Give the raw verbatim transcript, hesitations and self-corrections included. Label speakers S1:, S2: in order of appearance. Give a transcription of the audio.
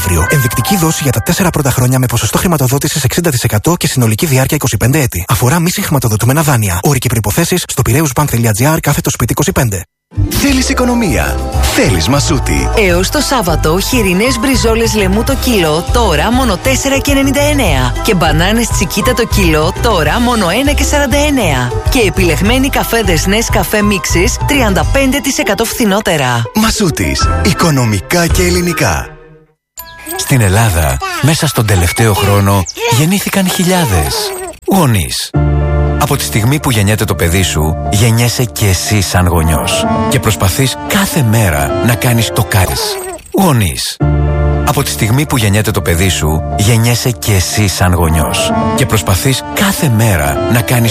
S1: Νοέμβριο. Ενδεικτική δόση για τα τέσσερα πρώτα χρόνια με ποσοστό χρηματοδότησης εξήντα τοις εκατό και συνολική διάρκεια είκοσι πέντε έτη. Αφορά μη συγχρηματοδοτούμενα δάνεια. Όροι και προϋποθέσεις στο πειραιούσμπανκ.gr κάθετο σπίτι είκοσι πέντε.
S2: Θέλεις οικονομία. Θέλεις Μασούτη.
S3: Έως το Σάββατο, χοιρινές μπριζόλες λεμού το κιλό, τώρα μόνο τέσσερα και ενενήντα εννέα. Και μπανάνες τσικίτα το κιλό, τώρα μόνο ένα και σαράντα εννέα. Και επιλεγμένοι καφέδες Nescafé Mixes, τριάντα πέντε τοις εκατό φθηνότερα.
S2: Μασούτης. Οικονομικά και ελληνικά.
S4: Στην Ελλάδα, μέσα στον τελευταίο χρόνο, γεννήθηκαν χιλιάδες γονείς. Από τη στιγμή που γεννιέται το παιδί σου, γεννιέσαι και εσύ σαν γονιός. Και προσπαθείς κάθε μέρα να κάνεις το κάρις. Γονείς. Από τη στιγμή που γεννιέται το παιδί σου, γεννιέσαι και εσύ σαν γονιός. Και προσπαθείς κάθε μέρα να κάνεις